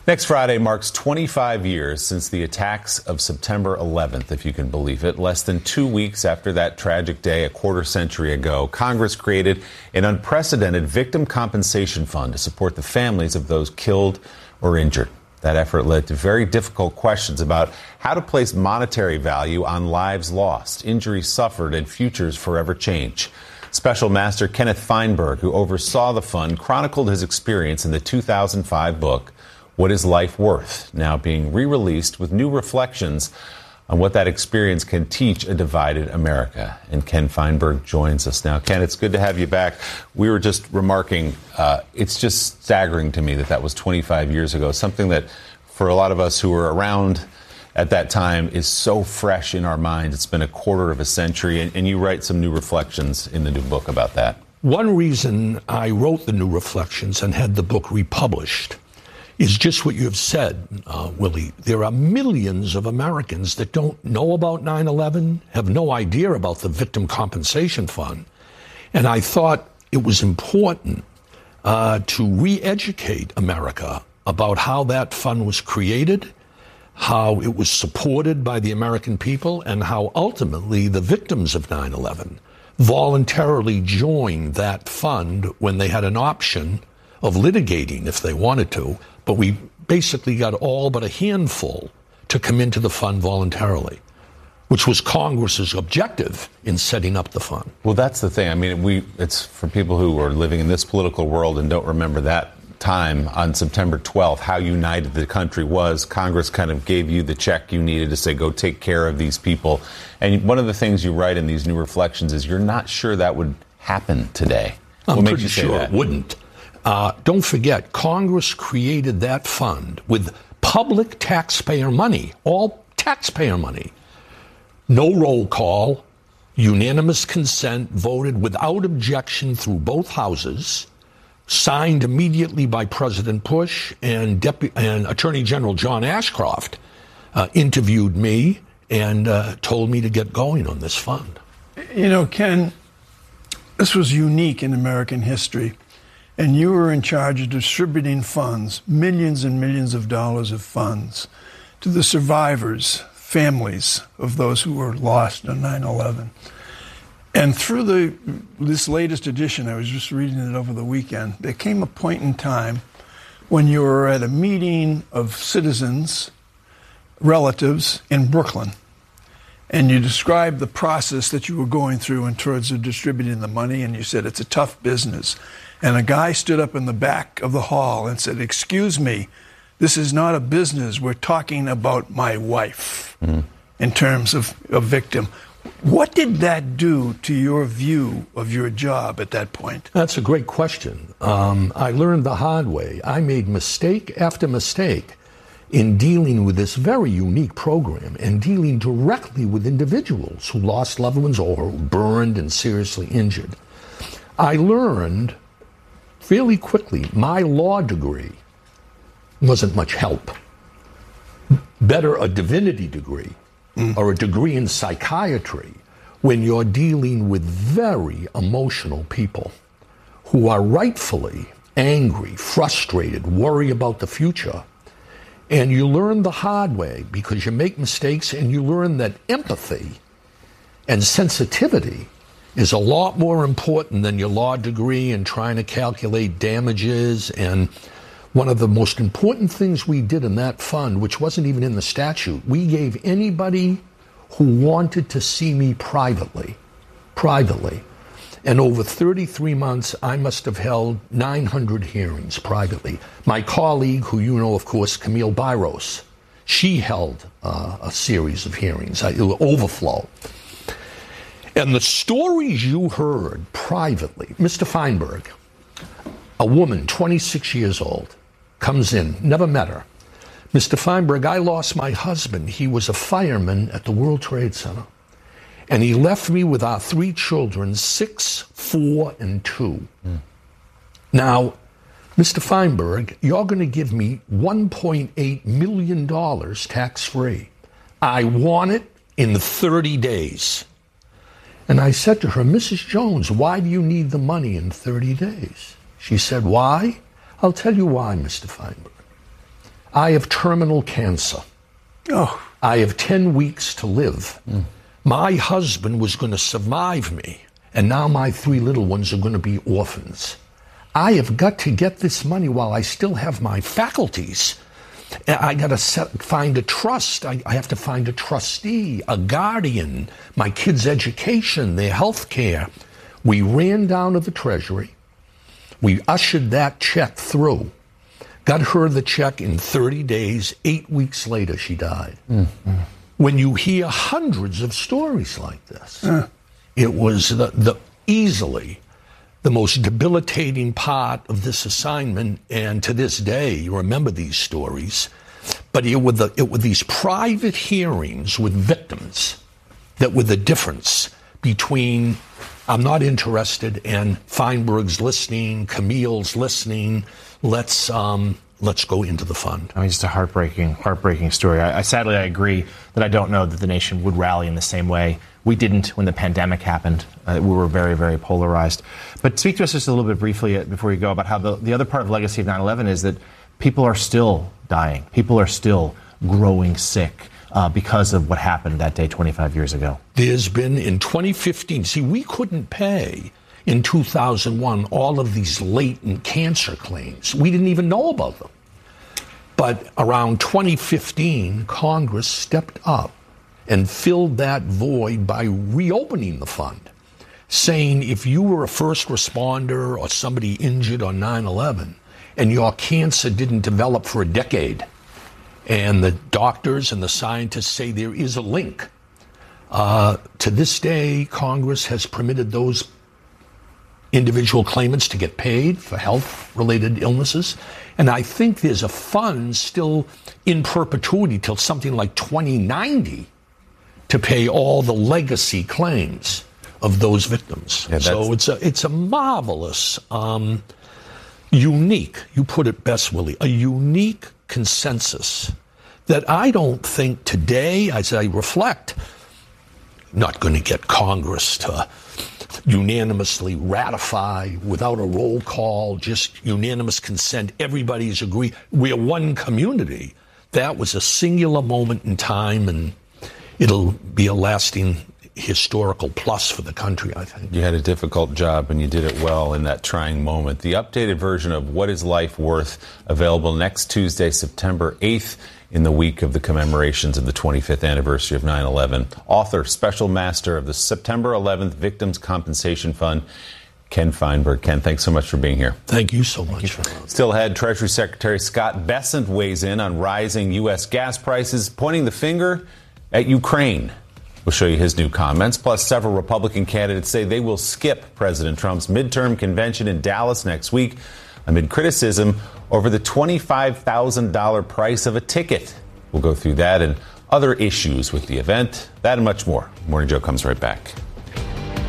Next Friday marks 25 years since the attacks of September 11th, if you can believe it. Less than 2 weeks after that tragic day a quarter century ago, Congress created an unprecedented victim compensation fund to support the families of those killed or injured. That effort led to very difficult questions about how to place monetary value on lives lost, injuries suffered, and futures forever changed. Special Master Kenneth Feinberg, who oversaw the fund, chronicled his experience in the 2005 book, What is Life Worth?, now being re-released with new reflections on what that experience can teach a divided America. And Ken Feinberg joins us now. Ken, it's good to have you back. We were just remarking, it's just staggering to me that that was 25 years ago, something that for a lot of us who were around at that time is so fresh in our minds. It's been a quarter of a century, and you write some new reflections in the new book about that. One reason I wrote the new reflections and had the book republished is just what you have said, Willie. There are millions of Americans that don't know about 9/11, have no idea about the Victim Compensation Fund. And I thought it was important to re-educate America about how that fund was created, how it was supported by the American people, and how ultimately the victims of 9/11 voluntarily joined that fund when they had an option of litigating if they wanted to. But we basically got all but a handful to come into the fund voluntarily, which was Congress's objective in setting up the fund. Well, that's the thing. I mean, it's for people who are living in this political world and don't remember that time on September 12th, how united the country was. Congress kind of gave you the check you needed to say, go take care of these people. And one of the things you write in these new reflections is you're not sure that would happen today. I'm pretty sure it wouldn't. Don't forget, Congress created that fund with public taxpayer money, all taxpayer money. No roll call, unanimous consent, voted without objection through both houses, signed immediately by President Bush, and Attorney General John Ashcroft interviewed me and told me to get going on this fund. You know, Ken, this was unique in American history. And you were in charge of distributing funds, millions and millions of dollars of funds, to the survivors, families of those who were lost on 9/11. And through this latest edition, I was just reading it over the weekend, there came a point in time when you were at a meeting of citizens, relatives in Brooklyn, and you described the process that you were going through in terms of distributing the money, and you said it's a tough business. And a guy stood up in the back of the hall and said, "Excuse me, this is not a business. We're talking about my wife," in terms of a victim. What did that do to your view of your job at that point? That's a great question. I learned the hard way. I made mistake after mistake in dealing with this very unique program and dealing directly with individuals who lost loved ones or were burned and seriously injured. I learned fairly quickly my law degree wasn't much help. Better a divinity degree or a degree in psychiatry when you're dealing with very emotional people who are rightfully angry, frustrated, worry about the future. And you learn the hard way because you make mistakes, and you learn that empathy and sensitivity is a lot more important than your law degree and trying to calculate damages. And one of the most important things we did in that fund, which wasn't even in the statute, we gave anybody who wanted to see me privately. And over 33 months, I must have held 900 hearings privately. My colleague, who you know, of course, Camille Byros, she held a series of hearings, overflow. And the stories you heard privately, Mr. Feinberg, a woman, 26 years old, comes in, never met her. Mr. Feinberg, I lost my husband. He was a fireman at the World Trade Center. And he left me with our 3 children, 6, 4, and 2. Now, Mr. Feinberg, you're going to give me $1.8 million tax-free. I want it in 30 days. And I said to her, Mrs. Jones, why do you need the money in 30 days? She said, why? I'll tell you why, Mr. Feinberg. I have terminal cancer. Oh. I have 10 weeks to live. My husband was going to survive me, and now my 3 little ones are going to be orphans. I have got to get this money while I still have my faculties. I got to find a trust. I have to find a trustee, a guardian, my kids' education, their health care. We ran down to the Treasury. We ushered that check through. Got her the check in 30 days. 8 weeks later, she died. When you hear hundreds of stories like this, it was easily the most debilitating part of this assignment, and to this day, you remember these stories. But it were these private hearings with victims that were the difference between I'm not interested and Feinberg's listening, Camille's listening. Let's go into the fund. I mean, just a heartbreaking story. Sadly, I agree that I don't know that the nation would rally in the same way. We didn't when the pandemic happened. We were very, very polarized. But speak to us just a little bit briefly before you go about how the other part of the legacy of 9/11 is that people are still dying. People are still growing sick because of what happened that day 25 years ago. There's been, in 2015, we couldn't pay in 2001 all of these latent cancer claims. We didn't even know about them. But around 2015, Congress stepped up and filled that void by reopening the fund, saying if you were a first responder or somebody injured on 9/11 and your cancer didn't develop for a decade, and the doctors and the scientists say there is a link, to this day, Congress has permitted those individual claimants to get paid for health-related illnesses. And I think there's a fund still in perpetuity till something like 2090 to pay all the legacy claims of those victims. Yeah, so it's a marvelous, unique, you put it best, Willie, a unique consensus that I don't think today, as I reflect, not going to get Congress to unanimously ratify without a roll call, just unanimous consent. Everybody's agreed. We're one community. That was a singular moment in time, and it'll be a lasting historical plus for the country, I think. You had a difficult job, and you did it well in that trying moment. The updated version of What is Life Worth, available next Tuesday, September 8th, in the week of the commemorations of the 25th anniversary of 9/11. Author, Special Master of the September 11th Victims Compensation Fund, Ken Feinberg. Ken, thanks so much for being here. Thank you so much. Still ahead, Treasury Secretary Scott Bessent weighs in on rising U.S. gas prices, pointing the finger at Ukraine. We'll show you his new comments. Plus, several Republican candidates say they will skip President Trump's midterm convention in Dallas next week amid criticism over the $25,000 price of a ticket. We'll go through that and other issues with the event. That and much more. Morning Joe comes right back.